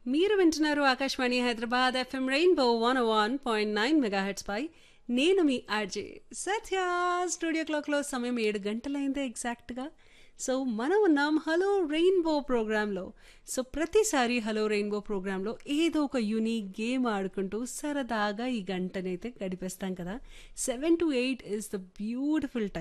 మీరు వింటున్నారు Akashvani Hyderabad FM rainbow 101.9 megahertz పై నేను మీ ఆర్జే సత్య. స్టూడియో క్లాక్లో సమయం 7 గంటలైందే ఎగ్జాక్ట్గా. సో మనం ఉన్నాం హలో రెయిన్బో ప్రోగ్రాంలో. సో ప్రతిసారి హలో రెయిన్బో ప్రోగ్రాంలో ఏదో ఒక యూనిక్ గేమ్ ఆడుకుంటూ సరదాగా ఈ గంటనైతే గడిపేస్తాం కదా. 7 to 8 is the beautiful time.